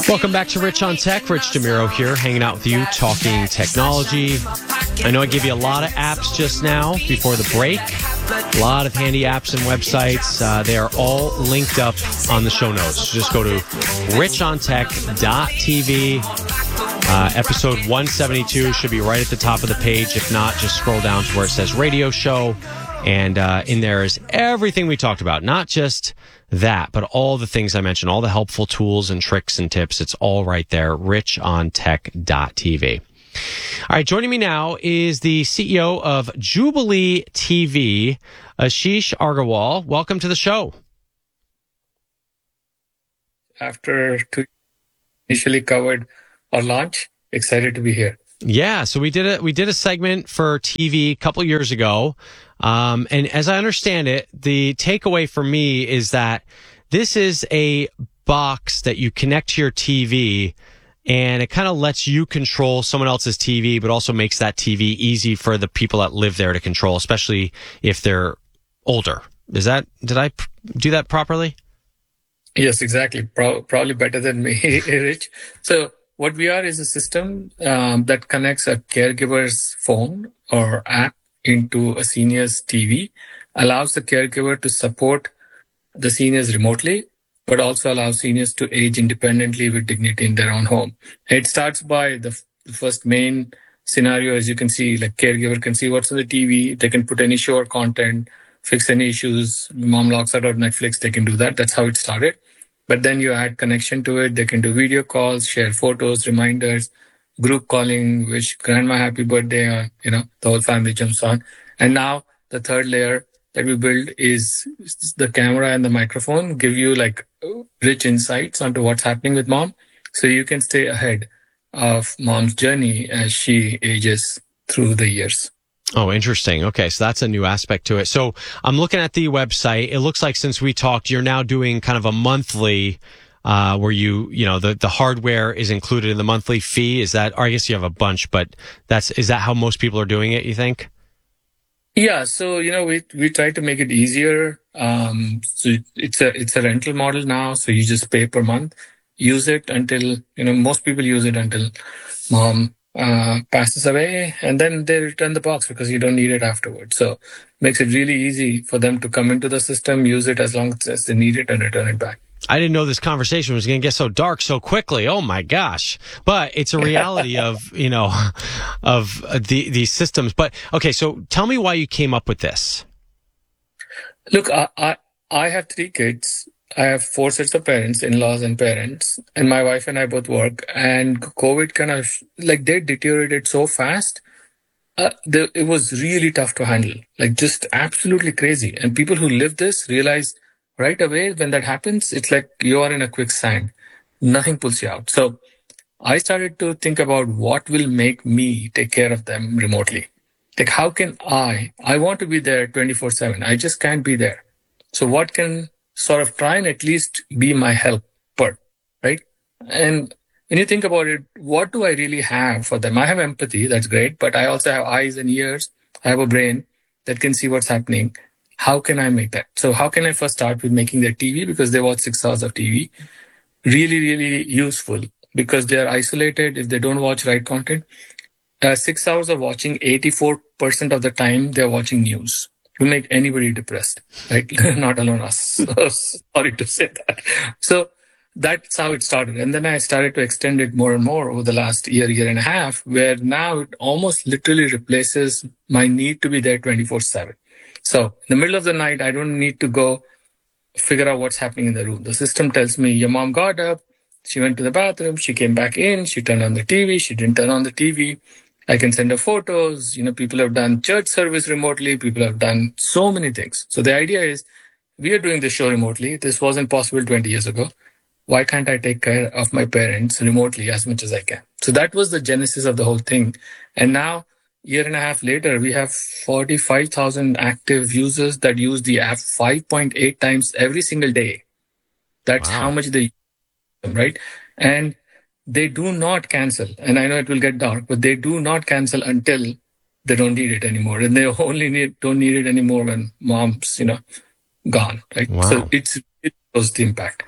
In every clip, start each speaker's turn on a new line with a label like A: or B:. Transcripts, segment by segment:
A: Welcome back to Rich on Tech. Rich DeMiro here, hanging out with you, talking technology. I know I gave you a lot of apps just now before the break. A lot of handy apps and websites. They are all linked up on the show notes. Just go to richontech.tv. Episode 172 should be right at the top of the page. If not, just scroll down to where it says radio show. And in there is everything we talked about, not just that, but all the things I mentioned, all the helpful tools and tricks and tips. It's all right there, richontech.tv. All right, joining me now is the CEO of Jubilee TV, Ashish Agarwal. Welcome to the show.
B: After initially covered our launch, excited to be here.
A: Yeah, so we did a segment for TV a couple years ago. And as I understand it, the takeaway for me is that this is a box that you connect to your TV, and it kind of lets you control someone else's TV, but also makes that TV easy for the people that live there to control, especially if they're older. Did I do that properly?
B: Yes, exactly. Probably better than me, Rich. So what we are is a system that connects a caregiver's phone or app into a senior's TV, allows the caregiver to support the seniors remotely, but also allows seniors to age independently with dignity in their own home. It starts by the first main scenario, as you can see, like caregiver can see what's on the TV, they can put any show or content, fix any issues. Mom logs out of Netflix, they can do that. That's how it started. But then you add connection to it. They can do video calls, share photos, reminders, group calling, wish grandma happy birthday, or, the whole family jumps on. And now the third layer that we build is the camera and the microphone give you like rich insights onto what's happening with mom. So you can stay ahead of mom's journey as she ages through the years.
A: Oh, interesting. Okay, so that's a new aspect to it. So I'm looking at the website. It looks like since we talked, you're now doing kind of a monthly where the hardware is included in the monthly fee. Is that, or I guess you have a bunch, but is that how most people are doing it, you think?
B: Yeah. So, we try to make it easier. So it's a rental model now. So you just pay per month, use it until, most people use it until mom passes away, and then they return the box because you don't need it afterwards. So makes it really easy for them to come into the system, use it as long as they need it, and return it back.
A: I didn't know this conversation was going to get so dark so quickly. Oh my gosh. But it's a reality of these systems. But okay, so tell me why you came up with this.
B: Look, I have 3 kids. I have 4 sets of parents, in-laws and parents, and my wife and I both work, and COVID kind of they deteriorated so fast. It was really tough to handle, just absolutely crazy. And people who live this realize right away when that happens, it's like you are in a quicksand. Nothing pulls you out. So I started to think about what will make me take care of them remotely. Like, how can I want to be there 24/7. I just can't be there. So what can sort of try and at least be my helper, right? And when you think about it, what do I really have for them? I have empathy, that's great, but I also have eyes and ears. I have a brain that can see what's happening. How can I make that? So how can I first start with making their TV, because they watch 6 hours of TV, really, really useful because they're isolated if they don't watch right content. 6 hours of watching, 84% of the time they're watching news. Will make anybody depressed, right? Not alone us. So, sorry to say that. So that's how it started. And then I started to extend it more and more over the last year and a half, where now it almost literally replaces my need to be there 24/7. So in the middle of the night, I don't need to go figure out what's happening in the room. The system tells me your mom got up, she went to the bathroom, she came back in, she turned on the TV, she didn't turn on the TV. I can send her photos. People have done church service remotely. People have done so many things. So the idea is we are doing this show remotely. This wasn't possible 20 years ago. Why can't I take care of my parents remotely as much as I can? So that was the genesis of the whole thing. And now, year and a half later, we have 45,000 active users that use the app 5.8 times every single day. That's How much they use them, right? And they do not cancel. And I know it will get dark, but they do not cancel until they don't need it anymore. And they only don't need it anymore when mom's, gone, right?
A: Wow.
B: So it shows the impact.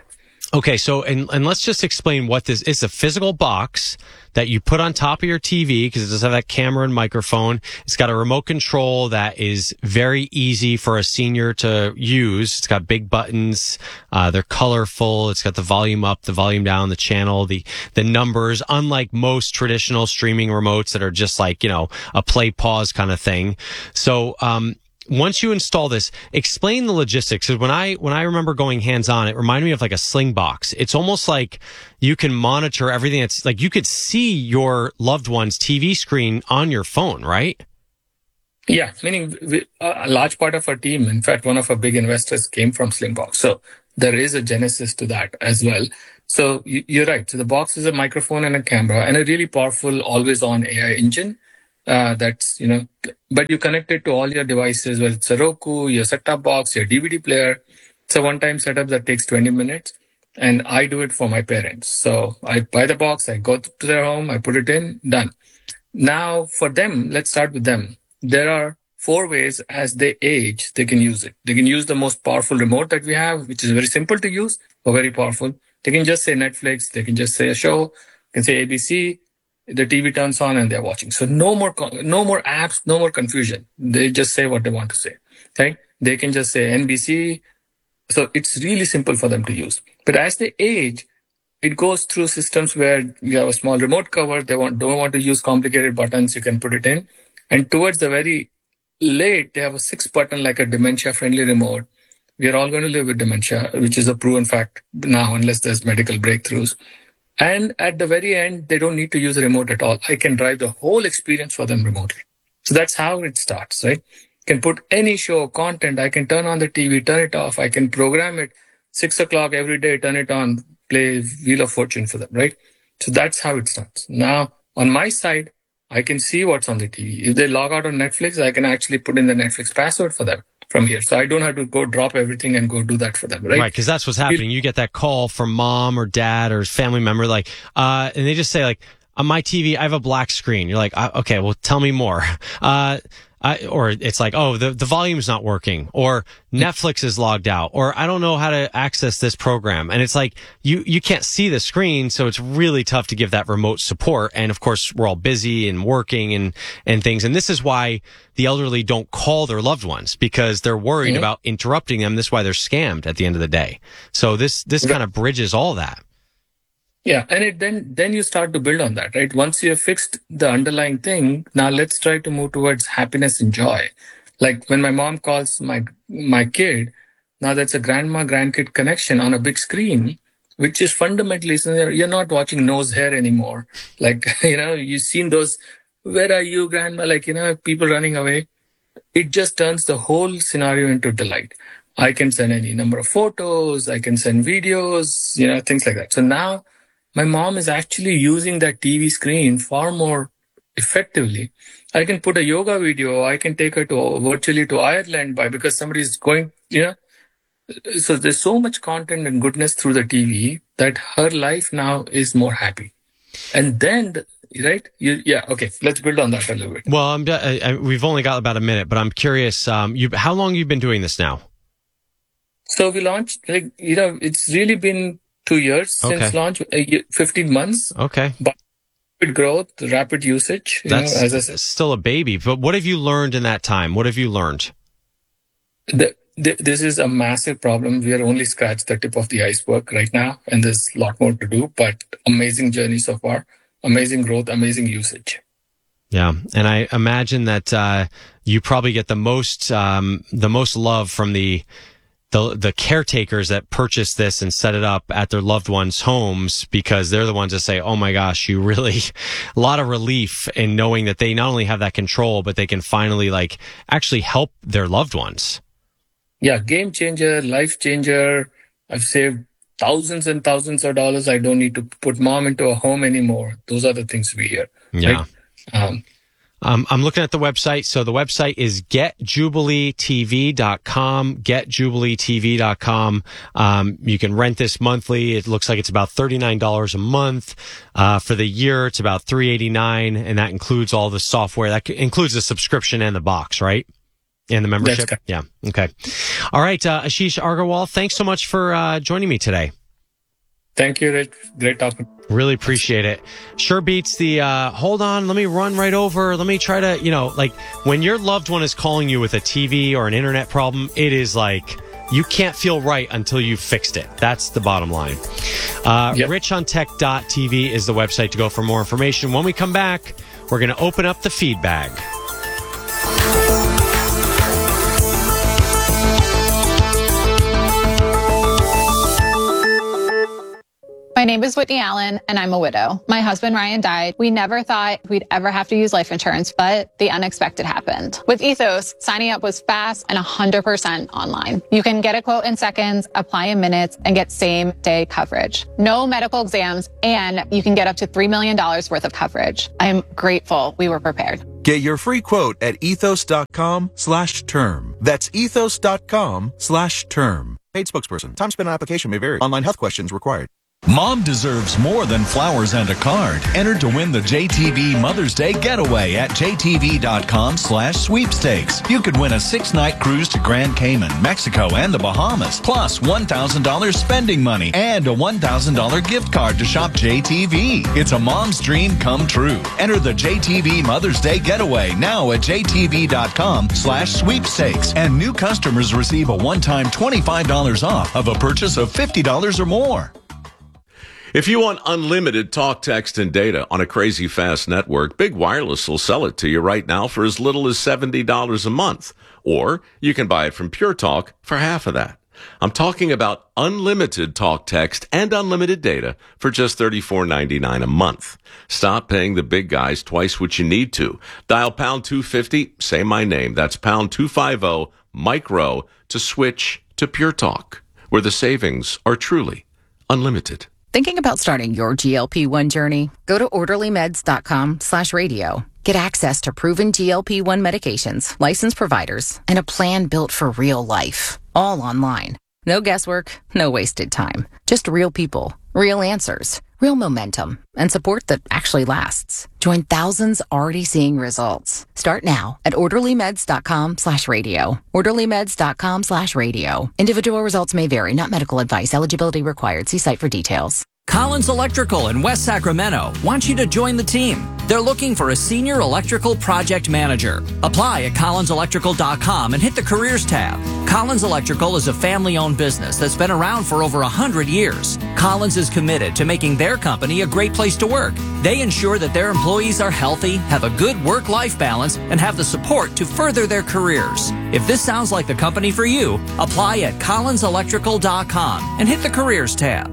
A: Okay, so and let's just explain what this is. A physical box that you put on top of your TV because it does have that camera and microphone. It's got a remote control that is very easy for a senior to use. It's got big buttons. They're colorful. It's got the volume up, the volume down, the channel, the numbers, unlike most traditional streaming remotes that are just like, a play pause kind of thing. So, once you install this, explain the logistics. Because when I remember going hands-on, it reminded me of like a Sling box. It's almost like you can monitor everything. It's like you could see your loved one's TV screen on your phone, right?
B: Yeah, meaning a large part of our team, in fact, one of our big investors came from Slingbox. So there is a genesis to that as well. So you're right. So the box is a microphone and a camera and a really powerful always-on AI engine. But you connect it to all your devices, whether it's a Roku, your set-top box, your DVD player. It's a one-time setup that takes 20 minutes. And I do it for my parents. So I buy the box, I go to their home, I put it in, done. Now for them, let's start with them. There are 4 ways as they age, they can use it. They can use the most powerful remote that we have, which is very simple to use, but very powerful. They can just say Netflix. They can just say a show. They can say ABC. The TV turns on and they're watching. So no more apps, no more confusion. They just say what they want to say. Right? They can just say NBC. So it's really simple for them to use. But as they age, it goes through systems where you have a small remote cover. They don't want to use complicated buttons. You can put it in. And towards the very late, they have a 6 button, like a dementia-friendly remote. We are all going to live with dementia, which is a proven fact now, unless there's medical breakthroughs. And at the very end, they don't need to use a remote at all. I can drive the whole experience for them remotely. So that's how it starts, right? You can put any show, content. I can turn on the TV, turn it off. I can program it 6 o'clock every day, turn it on, play Wheel of Fortune for them, right? So that's how it starts. Now, on my side, I can see what's on the TV. If they log out on Netflix, I can actually put in the Netflix password for them from here. So I don't have to go drop everything and go do that for them, right?
A: Right, because that's what's happening. You get that call from mom or dad or family member, and they just say, on my TV, I have a black screen. You're like, okay, well, tell me more. Or it's like, oh, the volume's not working, or Netflix is logged out, or I don't know how to access this program. And it's like, you can't see the screen, so it's really tough to give that remote support. And of course, we're all busy and working and things. And this is why the elderly don't call their loved ones, because they're worried about interrupting them. This is why they're scammed at the end of the day. So this kind of bridges all that.
B: Yeah, and then you start to build on that, right? Once you have fixed the underlying thing, now let's try to move towards happiness and joy. Like when my mom calls my kid, now that's a grandma-grandkid connection on a big screen, which is fundamentally, so you're not watching nose hair anymore. Like, you've seen those, where are you, grandma? Like, people running away. It just turns the whole scenario into delight. I can send any number of photos. I can send videos, things like that. So now, my mom is actually using that TV screen far more effectively. I can put a yoga video. I can take her virtually to Ireland because somebody's going, So there's so much content and goodness through the TV that her life now is more happy. And then, right? Okay. Let's build on that a little bit.
A: Well, we've only got about a minute, but I'm curious. How long have you been doing this now?
B: So we launched, it's really been 2 years since launch, 15 months.
A: Okay.
B: But rapid growth, rapid usage.
A: That's still a baby. But what have you learned in that time? What have you learned?
B: This is a massive problem. We are only scratched the tip of the iceberg right now, and there's a lot more to do, but amazing journey so far. Amazing growth, amazing usage.
A: Yeah. And I imagine that you probably get the most love from the caretakers that purchase this and set it up at their loved ones' homes, because they're the ones that say, oh my gosh, a lot of relief in knowing that they not only have that control, but they can finally actually help their loved ones.
B: Yeah. Game changer, life changer. I've saved thousands and thousands of dollars. I don't need to put mom into a home anymore. Those are the things we hear.
A: Yeah.
B: Right?
A: I'm looking at the website. So the website is getjubileetv.com, getjubileetv.com. You can rent this monthly. It looks like it's about $39 a month. For the year, it's about $389, and that includes all the software. That includes the subscription and the box, right? And the membership. Yeah. Okay. All right. Ashish Agarwal, thanks so much for joining me today.
B: Thank you, Rich. Great talking.
A: Really appreciate it. Sure beats the, hold on, let me run right over. Let me try to, like when your loved one is calling you with a TV or an internet problem, it is like, you can't feel right until you've fixed it. That's the bottom line.
B: Yep.
A: RichOnTech.tv is the website to go for more information. When we come back, we're going to open up the feed bag.
C: My name is Whitney Allen, and I'm a widow. My husband, Ryan, died. We never thought we'd ever have to use life insurance, but the unexpected happened. With Ethos, signing up was fast and 100% online. You can get a quote in seconds, apply in minutes, and get same-day coverage. No medical exams, and you can get up to $3 million worth of coverage. I am grateful we were prepared.
D: Get your free quote at ethos.com/term. That's ethos.com/term. Paid spokesperson. Time spent on application may vary. Online health questions required.
E: Mom deserves more than flowers and a card. Enter to win the JTV Mother's Day Getaway at jtv.com/sweepstakes. You could win a 6-night cruise to Grand Cayman, Mexico, and the Bahamas, plus $1,000 spending money and a $1,000 gift card to shop JTV. It's a mom's dream come true. Enter the JTV Mother's Day Getaway now at jtv.com/sweepstakes. And new customers receive a one-time $25 off of a purchase of $50 or more.
F: If you want unlimited talk, text, and data on a crazy fast network, Big Wireless will sell it to you right now for as little as $70 a month. Or you can buy it from Pure Talk for half of that. I'm talking about unlimited talk, text, and unlimited data for just $34.99 a month. Stop paying the big guys twice what you need to. Dial pound 250, say my name. That's pound 250 micro to switch to Pure Talk, where the savings are truly unlimited.
G: Thinking about starting your GLP-1 journey? Go to orderlymeds.com/radio. Get access to proven GLP-1 medications, licensed providers, and a plan built for real life. All online. No guesswork, no wasted time. Just real people, real answers, real momentum, and support that actually lasts. Join thousands already seeing results. Start now at orderlymeds.com/radio. orderlymeds.com/radio. Individual results may vary, not medical advice. Eligibility required. See site for details.
H: Collins Electrical in West Sacramento wants you to join the team. They're looking for a senior electrical project manager. Apply at collinselectrical.com and hit the careers tab. Collins Electrical is a family-owned business that's been around for over 100 years. Collins is committed to making their company a great place to work. They ensure that their employees are healthy, have a good work-life balance, and have the support to further their careers. If this sounds like the company for you, apply at collinselectrical.com and hit the careers tab.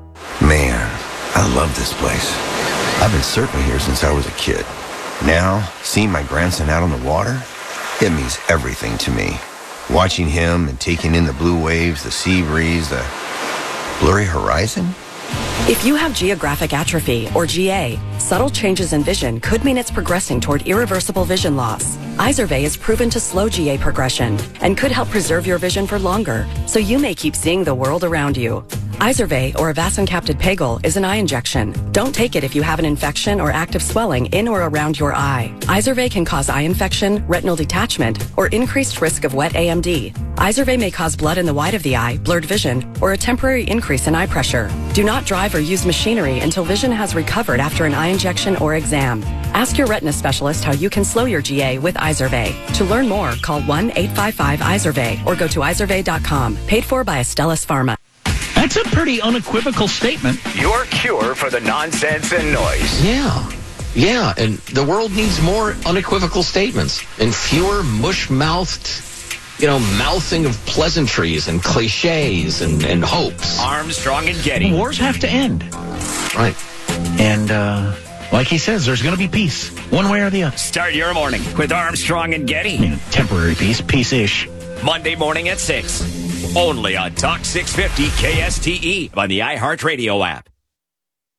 I: Man, I love this place. I've been surfing here since I was a kid. Now, seeing my grandson out on the water, it means everything to me. Watching him and taking in the blue waves, the sea breeze, the blurry horizon.
J: If you have geographic atrophy, or GA, subtle changes in vision could mean it's progressing toward irreversible vision loss. Izervay is proven to slow GA progression and could help preserve your vision for longer, so you may keep seeing the world around you. Izervay, or avacincaptad pegol, is an eye injection. Don't take it if you have an infection or active swelling in or around your eye. Izervay can cause eye infection, retinal detachment, or increased risk of wet AMD. Izervay may cause blood in the white of the eye, blurred vision, or a temporary increase in eye pressure. Do not drive or use machinery until vision has recovered after an eye injection or exam. Ask your retina specialist how you can slow your GA with Izervay. To learn more, call 1-855-IZERVAY or go to izervay.com. Paid for by Astellas Pharma.
K: That's a pretty unequivocal statement.
L: Your cure for the nonsense and noise.
M: Yeah, and the world needs more unequivocal statements and fewer mush-mouthed, mouthing of pleasantries and cliches and hopes.
L: Armstrong and Getty.
K: Wars have to end.
M: Right.
K: And, like he says, there's going to be peace, one way or the other.
L: Start your morning with Armstrong and Getty.
K: Temporary peace, peace-ish.
L: Monday morning at 6. Only on Talk 650 KSTE on the iHeartRadio app.